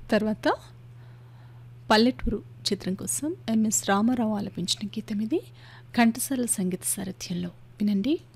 తర్వాత 'పల్లెటూరు' చిత్రం కోసం ఎంఎస్ రామారావు ఆలపించిన గీతం ఇది. ఘంటసాల సంగీత సారథ్యంలో. వినండి.